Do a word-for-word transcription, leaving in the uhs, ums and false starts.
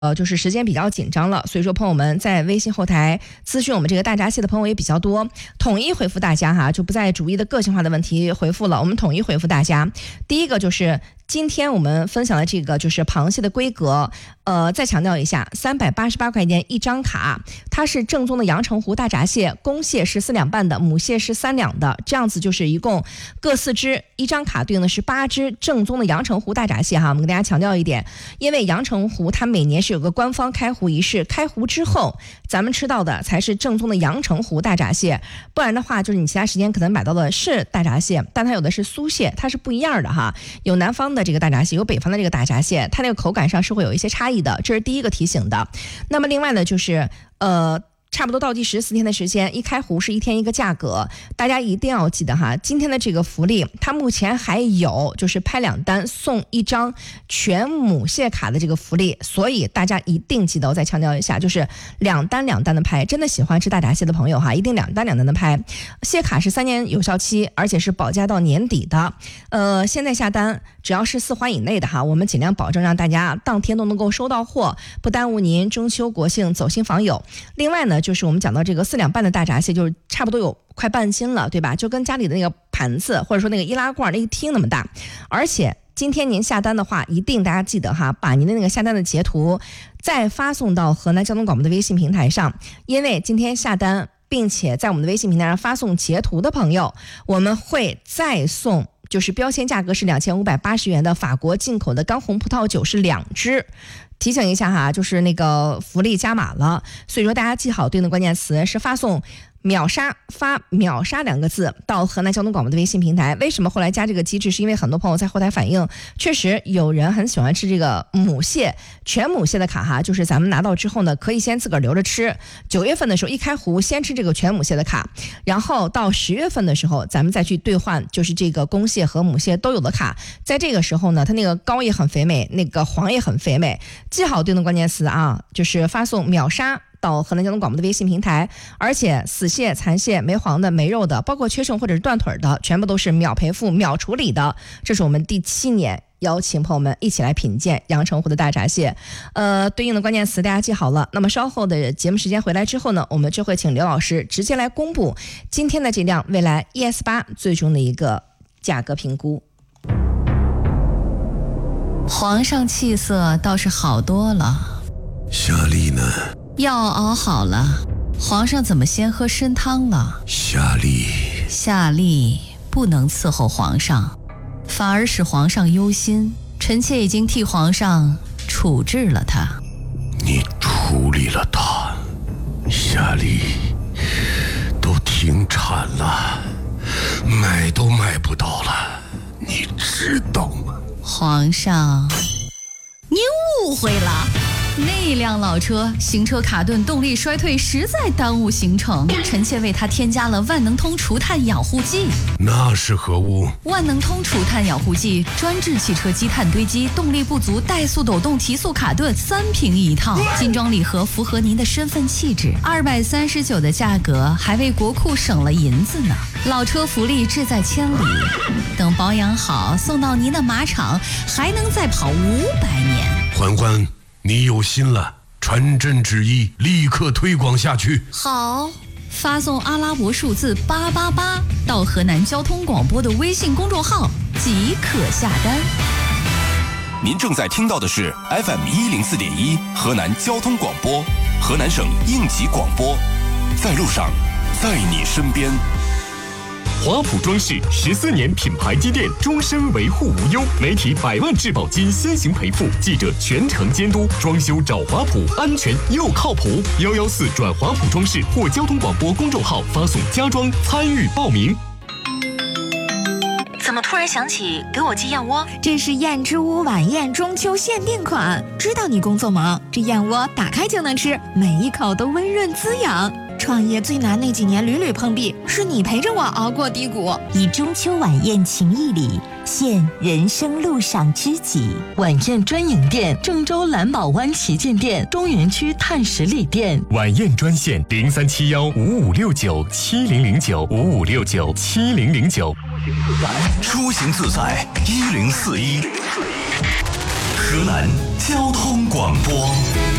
呃，就是时间比较紧张了，所以说朋友们在微信后台咨询我们这个大闸蟹的朋友也比较多，统一回复大家哈，就不再逐一的个性化的问题回复了，我们统一回复大家。第一个就是今天我们分享的这个就是螃蟹的规格，呃，再强调一下，三百八十八块钱一张卡，它是正宗的阳澄湖大闸蟹，公蟹是四两半的，母蟹是三两的，这样子就是一共各四只，一张卡对应的是八只正宗的阳澄湖大闸蟹哈。我们跟大家强调一点，因为阳澄湖它每年是有个官方开湖仪式，开湖之后咱们吃到的才是正宗的阳澄湖大闸蟹，不然的话就是你其他时间可能买到的是大闸蟹，但它有的是酥蟹，它是不一样的哈，有南方的这个大闸蟹，有北方的这个大闸蟹，它那个口感上是会有一些差异的，这是第一个提醒的。那么另外呢就是呃差不多倒计时四天的时间，一开湖是一天一个价格，大家一定要记得哈，今天的这个福利它目前还有就是拍两单送一张全母蟹卡的这个福利，所以大家一定记得，我再强调一下，就是两单两单的拍，真的喜欢吃大闸蟹的朋友哈，一定两单两单的拍。蟹卡是三年有效期，而且是保价到年底的，呃，现在下单只要是四环以内的哈，我们尽量保证让大家当天都能够收到货，不耽误您中秋国庆走亲访友。另外呢就是我们讲到这个四两半的大闸蟹，就是差不多有快半斤了，对吧？就跟家里的那个盘子或者说那个易拉罐那一听那么大。而且今天您下单的话，一定大家记得哈，把您的那个下单的截图再发送到河南交通广播的微信平台上，因为今天下单并且在我们的微信平台上发送截图的朋友，我们会再送就是标签价格是两千五百八十元的法国进口的干红葡萄酒是两支。提醒一下哈，就是那个福利加码了，所以说大家记好对应的关键词是发送秒杀，发秒杀两个字到河南交通广播的微信平台。为什么后来加这个机制？是因为很多朋友在后台反映，确实有人很喜欢吃这个母蟹，全母蟹的卡哈，就是咱们拿到之后呢，可以先自个儿留着吃。九月份的时候一开湖，先吃这个全母蟹的卡，然后到十月份的时候，咱们再去兑换，就是这个公蟹和母蟹都有的卡。在这个时候呢，它那个膏也很肥美，那个黄也很肥美。记好对应的关键词啊，就是发送秒杀到河南交通广播的微信平台，而且死蟹、残蟹、没黄的、没肉的，包括缺剩或者是断腿的，全部都是秒赔付、秒处理的。这是我们第七年邀请朋友们一起来品鉴阳澄湖的大闸蟹，呃，对应的关键词大家记好了。那么稍后的节目时间回来之后呢，我们就会请刘老师直接来公布今天的这辆蔚来 E S 八最终的一个价格评估。 皇上气色倒是好多了， 夏丽呢？ 药熬好了，皇上怎么先喝参汤了？ 夏丽， 夏丽不能伺候皇上，反而使皇上忧心。臣妾已经替皇上处置了他。 你处理了他？夏丽，都停产了，买都买不到了，你知道吗？ 皇上，您误会了。那辆老车行车卡顿，动力衰退，实在耽误行程。臣妾为他添加了万能通除碳养护剂。 那是何物？ 万能通除碳养护剂专治汽车积碳堆积、动力不足、怠速抖动、提速卡顿，三瓶一套，精装礼盒，符合您的身份气质。二百三十九的价格，还为国库省了银子呢。老车福利志在千里，等保养好，送到您的马场，还能再跑五百年。 嬛嬛，你有心了，传朕旨意，立刻推广下去。 好，发送阿拉伯数字八八八到河南交通广播的微信公众号即可下单。 您正在听到的是 F M 一零四点一河南交通广播，河南省应急广播，在路上，在你身边。 华普装饰十四年品牌积淀，终身维护无忧，媒体百万质保金先行赔付，记者全程监督，装修找华普，安全又靠谱。幺幺四转华普装饰或交通广播公众号发送家装参与报名。 怎么突然想起给我寄燕窝？ 这是燕之屋晚宴中秋限定款，知道你工作忙，这燕窝打开就能吃，每一口都温润滋养。创业最难那几年屡屡碰壁，是你陪着我熬过低谷。 以中秋晚宴情谊礼，献人生路上知己。晚宴专营店：郑州蓝宝湾旗舰店、东园区碳十里店。 晚宴专线：零三七幺五五六九七零零九五五六九七零零九。 出行自在一零四一。 河南交通广播。